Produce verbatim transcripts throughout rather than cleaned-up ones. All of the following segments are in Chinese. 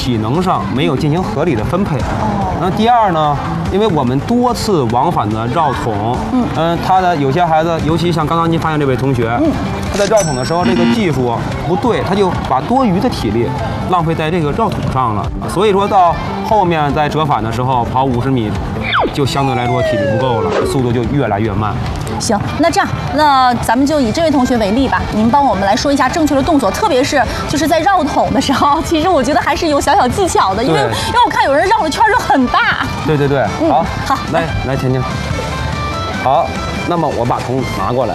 体能上没有进行合理的分配。哦。那第二呢，因为我们多次往返的绕桶，嗯嗯，他的有些孩子，尤其像刚刚您发现这位同学，嗯，他在绕桶的时候这个技术不对，他就把多余的体力浪费在这个绕桶上了。所以说到后面在折返的时候跑五十米，就相对来说体力不够了，速度就越来越慢。 行，那这样，那咱们就以这位同学为例吧，您帮我们来说一下正确的动作，特别是就是在绕桶的时候，其实我觉得还是有小小技巧的，因为因为我看有人绕的圈就很大。 对对对， 嗯、 好， 好， 来来，甜甜，好，那么我把桶拿过来。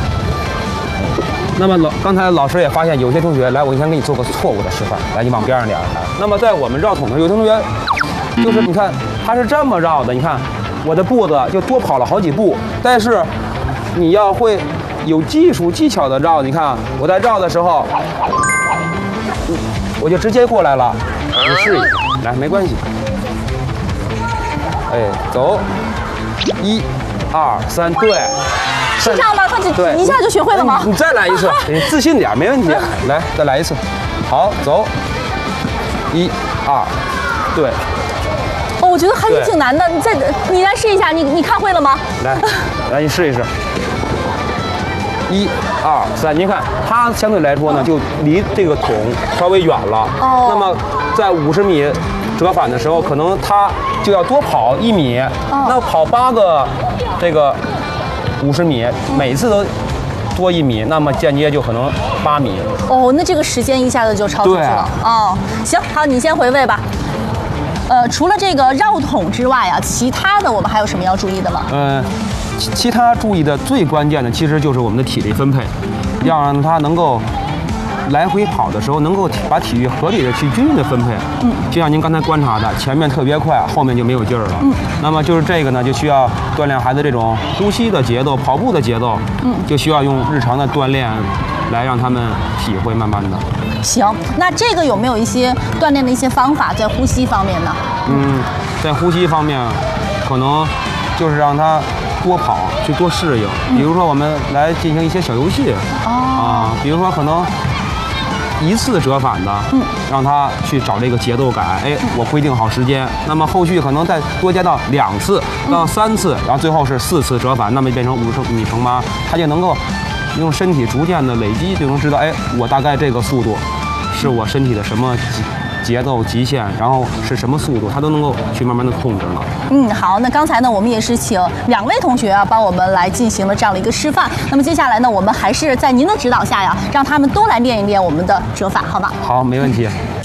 那么老刚才老师也发现有些同学，来，我先给你做个错误的示范，来，你往边上点来。那么在我们绕桶的时候，有同学就是你看他是这么绕的，你看我的步子就多跑了好几步，但是你要会有技术技巧的绕，你看我在绕的时候，我就直接过来了，你试一下，来，没关系。哎，走，一、二、三，对， 是这样吗？他就一下就学会了吗？ 你再来一次，你自信点，没问题。来，再来一次，好，走，一、二，对。 哦，我觉得还是挺难的。你再，你来试一下，你你看会了吗？ 来，来，你试一试。一、二、三，您看它相对来说呢，就离这个桶稍微远了。哦。那么在五十米折返的时候，可能它就要多跑一米。哦。那跑八个这个五十米，每次都多一米，那么间接就可能八米。 哦，那这个时间一下子就超出去了。哦，行，好，你先回味吧。呃，除了这个绕桶之外啊，其他的我们还有什么要注意的吗？ 嗯，其其他注意的最关键的其实就是我们的体力分配，要让它能够来回跑的时候能够把体力合理的去均匀的分配。嗯，就像您刚才观察的，前面特别快，后面就没有劲儿了。嗯，那么就是这个呢，就需要锻炼孩子这种呼吸的节奏、跑步的节奏。嗯，就需要用日常的锻炼来让他们体会，慢慢的。 行，那这个有没有一些锻炼的一些方法在呼吸方面呢？ 嗯，在呼吸方面，可能就是让他多跑，去多适应。嗯、比如说，我们来进行一些小游戏。哦。啊，比如说可能一次折返的，嗯，让他去找这个节奏感。哎，我规定好时间，那么后续可能再多加到两次到三次，然后最后是四次折返，那么变成五十米乘马，他就能够用身体逐渐的累积，就能知道，哎，我大概这个速度是我身体的什么节奏极限，然后是什么速度，他都能够去慢慢的控制了。 嗯，好，那刚才呢，我们也是请两位同学啊，帮我们来进行了这样的一个示范。那么接下来呢，我们还是在您的指导下呀，让他们都来练一练我们的折返，好吗？ 好，没问题。